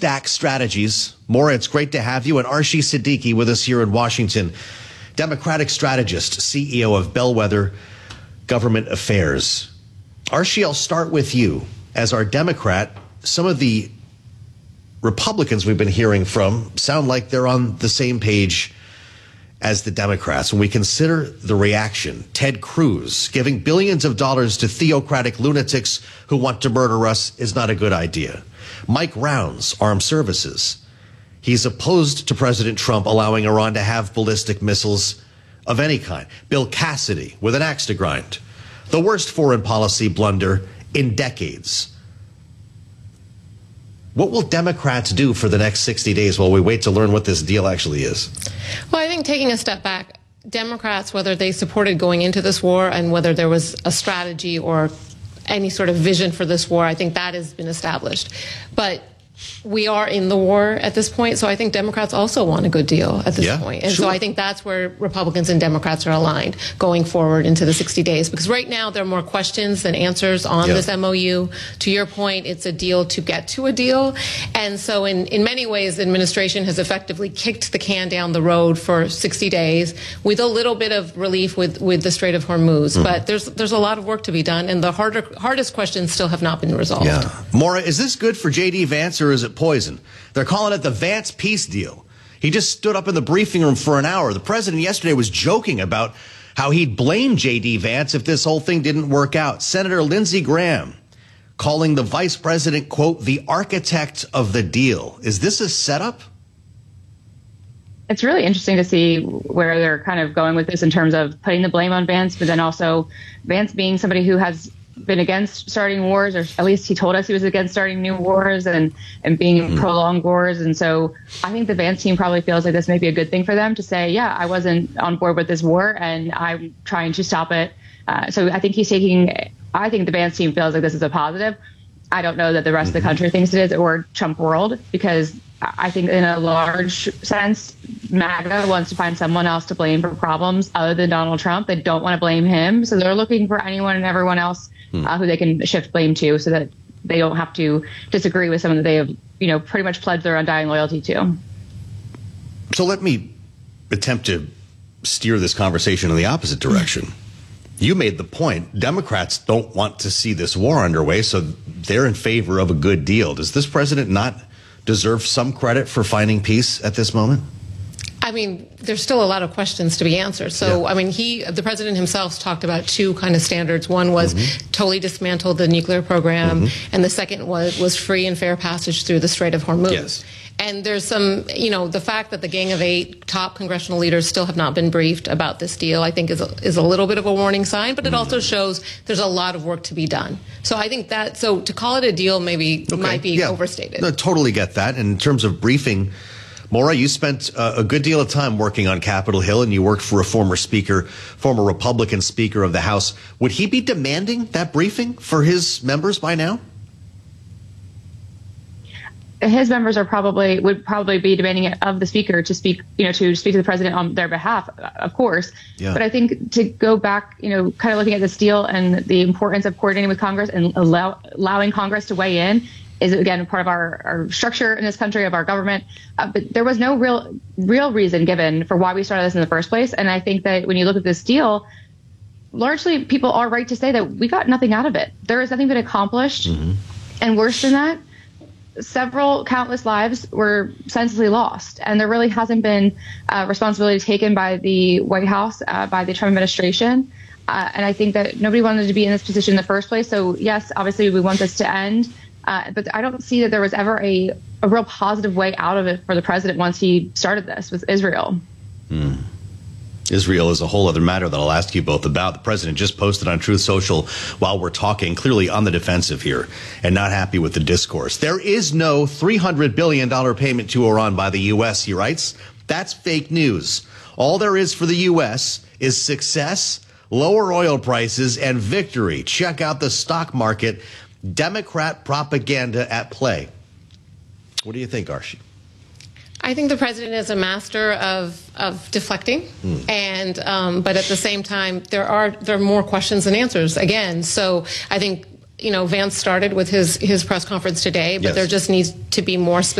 Stack Strategies. Maura, it's great to have you. And Arshie Siddiqui with us here in Washington, Democratic strategist, CEO of Bellwether Government Affairs. Arshie, I'll start with you. As our Democrat, some of the Republicans we've been hearing from sound like they're on the same page as the Democrats. When we consider the reaction, Ted Cruz giving billions of dollars to theocratic lunatics who want to murder us is not a good idea. Mike Rounds, Armed Services. He's opposed to President Trump allowing Iran to have ballistic missiles of any kind. Bill Cassidy with an axe to grind. The worst foreign policy blunder in decades. What will Democrats do for the next 60 days while we wait to learn what this deal actually is? Well, I think taking a step back, Democrats, whether they supported going into this war and whether there was a strategy or any sort of vision for this war, I think that has been established. But we are in the war at this point, so I think Democrats also want a good deal at this point. And so I think that's where Republicans and Democrats are aligned going forward into the 60 days. Because right now there are more questions than answers on this MOU. To your point, it's a deal to get to a deal. And so in many ways, the administration has effectively kicked the can down the road for 60 days with a little bit of relief with the Strait of Hormuz. But there's a lot of work to be done, and the hardest questions still have not been resolved. Maura, is this good for J.D. Vance, or is it poison? They're calling it the Vance peace deal. He just stood up in the briefing room for an hour. The president yesterday was joking about how he'd blame J.D. Vance if this whole thing didn't work out. Senator Lindsey Graham calling the vice president, quote, the architect of the deal. Is this a setup? It's really interesting to see where they're kind of going with this in terms of putting the blame on Vance, but then also Vance being somebody who has been against starting wars, or at least he told us he was against starting new wars and being in prolonged wars. And so I think the Vance team probably feels like this may be a good thing for them to say, yeah, I wasn't on board with this war and I'm trying to stop it. So I think I think the Vance team feels like this is a positive. I don't know that the rest of the country thinks it is, or Trump world, because I think in a large sense, MAGA wants to find someone else to blame for problems other than Donald Trump. They don't want to blame him. So they're looking for anyone and everyone else who they can shift blame to, so that they don't have to disagree with someone that they have, pretty much pledged their undying loyalty to. So let me attempt to steer this conversation in the opposite direction. You made the point. Democrats don't want to see this war underway, so they're in favor of a good deal. Does this president not deserve some credit for finding peace at this moment? I mean, there's still a lot of questions to be answered. So, I mean, the president himself talked about two kind of standards. One was totally dismantle the nuclear program, and the second was free and fair passage through the Strait of Hormuz. And there's some, the fact that the Gang of Eight top congressional leaders still have not been briefed about this deal, I think is a little bit of a warning sign, but it also shows there's a lot of work to be done. So I think so to call it a deal might be overstated. No, totally get that. In terms of briefing, Maura, you spent a good deal of time working on Capitol Hill, and you worked for a former Republican Speaker of the House. Would he be demanding that briefing for his members by now? His members would probably be demanding it of the speaker to speak to the president on their behalf, of course. But I think to go back, kind of looking at this deal and the importance of coordinating with Congress and allowing Congress to weigh in is, again, part of our structure in this country, of our government. But there was no real reason given for why we started this in the first place. And I think that when you look at this deal, largely people are right to say that we got nothing out of it. There has nothing been accomplished. And worse than that, countless lives were senselessly lost. And there really hasn't been responsibility taken by the White House, by the Trump administration. And I think that nobody wanted to be in this position in the first place. So, yes, obviously we want this to end. But I don't see that there was ever a real positive way out of it for the president once he started this with Israel. Israel is a whole other matter that I'll ask you both about. The president just posted on Truth Social while we're talking, clearly on the defensive here and not happy with the discourse. There is no $300 billion payment to Iran by the U.S., he writes. That's fake news. All there is for the U.S. is success, lower oil prices, and victory. Check out the stock market. Democrat propaganda at play. What do you think, Arshie? I think the president is a master of deflecting, and but at the same time, there are more questions than answers again. So I think Vance started with his press conference today, but there just needs to be more specific